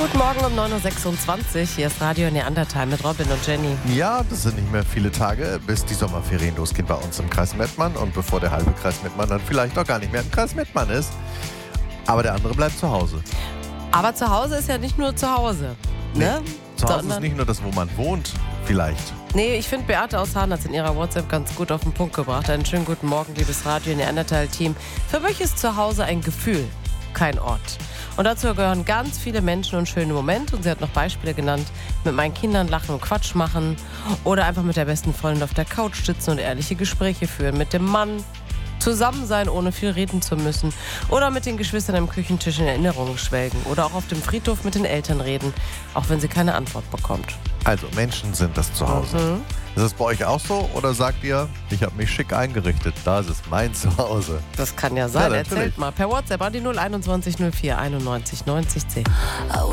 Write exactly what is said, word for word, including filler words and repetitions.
Guten Morgen um neun Uhr sechsundzwanzig. Hier ist Radio Neandertal mit Robin und Jenny. Ja, das sind nicht mehr viele Tage, bis die Sommerferien losgehen bei uns im Kreis Mettmann. Und bevor der halbe Kreis Mettmann dann vielleicht auch gar nicht mehr im Kreis Mettmann ist. Aber der andere bleibt zu Hause. Aber zu Hause ist ja nicht nur zu Hause. Ne? Nee, zu Hause Sondern, ist nicht nur das, wo man wohnt, vielleicht. Nee, ich finde, Beate aus Hahn hat es in ihrer WhatsApp ganz gut auf den Punkt gebracht. Einen schönen guten Morgen, liebes Radio Neandertal-Team. Für mich ist zu Hause ein Gefühl, kein Ort. Und dazu gehören ganz viele Menschen und schöne Momente. Und sie hat noch Beispiele genannt. Mit meinen Kindern lachen und Quatsch machen. Oder einfach mit der besten Freundin auf der Couch sitzen und ehrliche Gespräche führen. Mit dem Mann zusammen sein, ohne viel reden zu müssen. Oder mit den Geschwistern am Küchentisch in Erinnerungen schwelgen. Oder auch auf dem Friedhof mit den Eltern reden, auch wenn sie keine Antwort bekommt. Also Menschen sind das zu Hause. Mhm. Ist es bei euch auch so? Oder sagt ihr, ich habe mich schick eingerichtet, da ist es mein Zuhause? Das kann ja sein. Ja, Erzählt mal per WhatsApp an die null einundzwanzig null vier einundneunzig neunzig zehn.